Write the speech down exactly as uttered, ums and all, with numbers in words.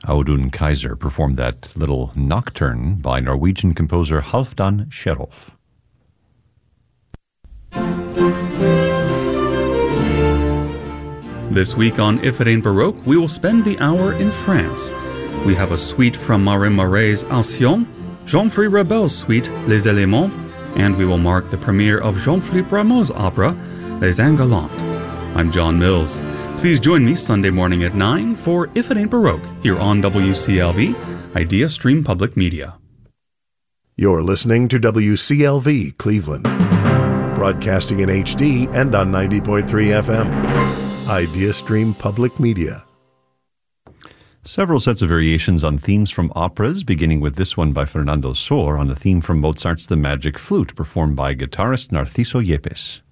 Audun Kaiser performed that little nocturne by Norwegian composer Halvdan Kjerulf. This week on If It Ain't Baroque, we will spend the hour in France. We have a suite from Marin Marais' Alcyon, Jean-Philippe Rameau's suite Les Éléments, and we will mark the premiere of Jean-Philippe Rameau's opera Les Ingalantes. I'm John Mills. Please join me Sunday morning at nine for If It Ain't Baroque here on W C L V, Idea Stream Public Media. You're listening to W C L V Cleveland, broadcasting in H D and on ninety point three F M. Idea Stream Public Media. Several sets of variations on themes from operas, beginning with this one by Fernando Sor on a theme from Mozart's The Magic Flute, performed by guitarist Narciso Yepes.